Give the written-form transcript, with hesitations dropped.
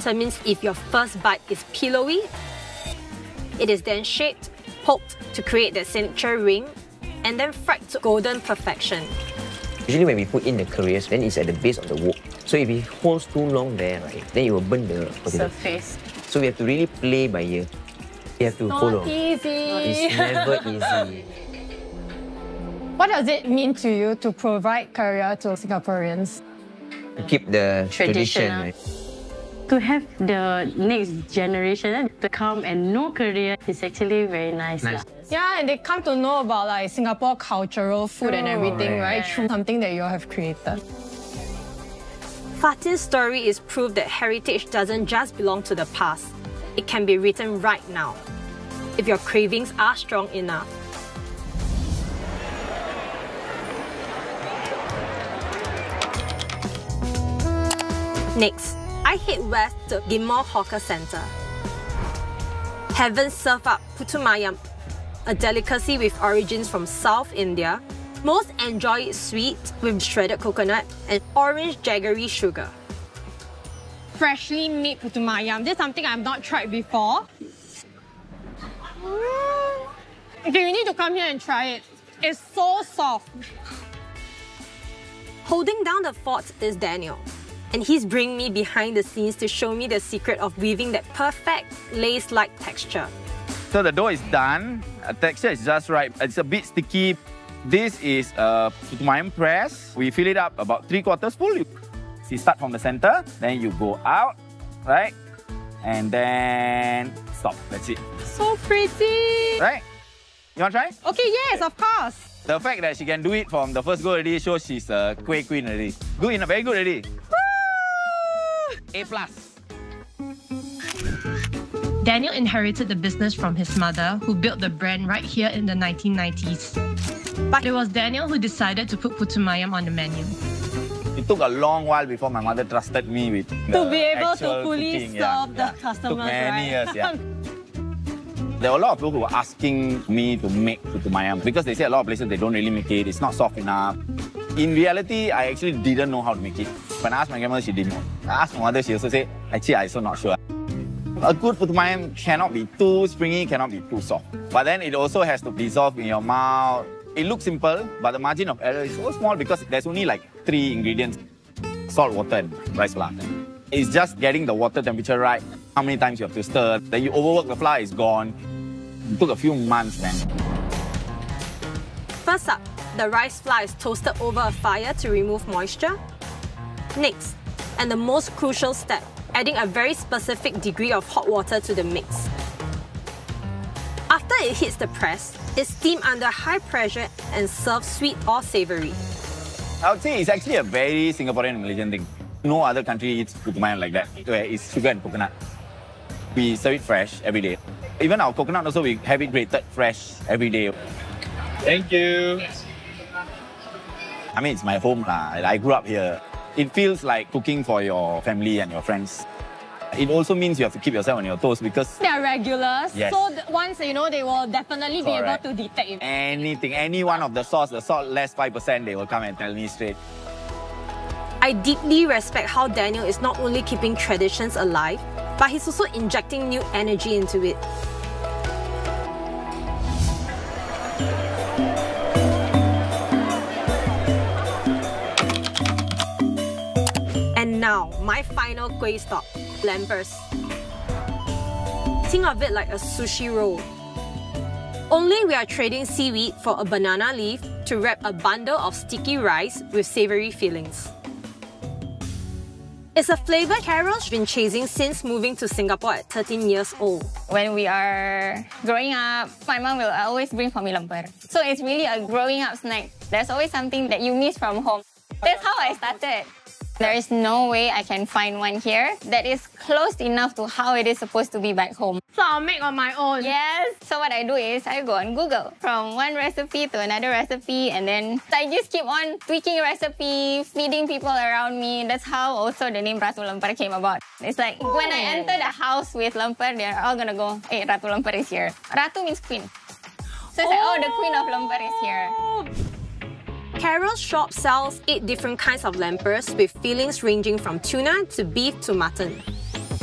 determines if your first bite is pillowy. It is then shaped, poked to create the signature ring, and then fried to golden perfection. Usually when we put in the curries, then it's at the base of the wok. So if it holds too long there, right, then it will burn the potato. Surface. So we have to really play by ear. You have to follow. Not easy. It's never easy. What does it mean to you to provide career to Singaporeans? To keep the tradition, right? To have the next generation to come and know Korea is actually very nice. Nice. Yeah, and they come to know about like Singapore cultural food and everything, right? right. Through something that you have created. Fatin's story is proof that heritage doesn't just belong to the past. It can be written right now, if your cravings are strong enough. Next, I head west to Ghim Moh Hawker Centre. Heaven serve up putu mayam, a delicacy with origins from South India. Most enjoy it sweet with shredded coconut and orange jaggery sugar. Freshly made putu mayam. This is something I've not tried before. Okay, you need to come here and try it. It's so soft. Holding down the fort is Daniel, and he's bringing me behind the scenes to show me the secret of weaving that perfect lace-like texture. So the dough is done. Texture is just right. It's a bit sticky. This is a putu mayam press. We fill it up about 3/4 full. You start from the center, then you go out, right? And then stop. That's it. So pretty. Right? You want to try? Okay, yes, of course. The fact that she can do it from the first go already shows she's a kueh queen already. Good enough, very good already. A+. Daniel inherited the business from his mother, who built the brand right here in the 1990s. But it was Daniel who decided to put putu mayam on the menu. It took a long while before my mother trusted me with To be able to actual fully cooking. serve the Took customers, many right? years, yeah. There were a lot of people who were asking me to make putu mayam because they say a lot of places they don't really make it, it's not soft enough. In reality, I actually didn't know how to make it. When I asked my grandmother, she didn't know. I asked my mother, she also said, actually, I'm also not sure. A good putu mayam cannot be too springy, cannot be too soft. But then it also has to dissolve in your mouth. It looks simple, but the margin of error is so small because there's only like 3 ingredients: salt, water, and rice flour. It's just getting the water temperature right, how many times you have to stir. Then you overwork the flour, it's gone. It took a few months, man. First up, the rice flour is toasted over a fire to remove moisture. Next, and the most crucial step, adding a very specific degree of hot water to the mix. After it hits the press, it's steamed under high pressure and served sweet or savoury. I would say it's actually a very Singaporean and Malaysian thing. No other country eats putu mayam like that, where it's sugar and coconut. We serve it fresh every day. Even our coconut also, we have it grated fresh every day. Thank you. I mean, it's my home lah. I grew up here. It feels like cooking for your family and your friends. It also means you have to keep yourself on your toes because They are regulars, Yes. so once they will definitely be able Correct. to detect it. anything, any one of the sauce, the salt less 5%, they will come and tell me straight. I deeply respect how Daniel is not only keeping traditions alive, but he's also injecting new energy into it. And now, my final kueh stop, lampers. Think of it like a sushi roll. Only we are trading seaweed for a banana leaf to wrap a bundle of sticky rice with savoury fillings. It's a flavour Carol's been chasing since moving to Singapore at 13 years old. When we are growing up, my mom will always bring for me lemper. So it's really a growing up snack. There's always something that you miss from home. That's how I started. There is no way I can find one here that is close enough to how it is supposed to be back home. So I'll make on my own. Yes. So what I do is I go on Google from one recipe to another recipe, and then I just keep on tweaking recipe, feeding people around me. That's how also the name Ratu Lemper came about. It's like when I enter the house with lemper, they're all gonna go, hey, Ratu Lemper is here. Ratu means queen. So it's like, oh, the queen of lemper is here. Carol's shop sells 8 different kinds of lampers with fillings ranging from tuna to beef to mutton.